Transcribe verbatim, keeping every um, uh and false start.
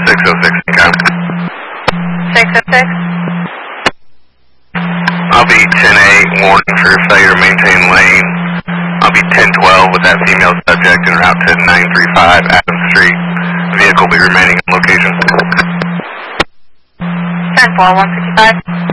six oh six, okay. six oh six? I'll be ten eight, warning for failure to maintain lane. I'll be ten twelve with that female subject en route to nine three five Adams Street. Vehicle will be remaining on location. ten four, one fifty-five.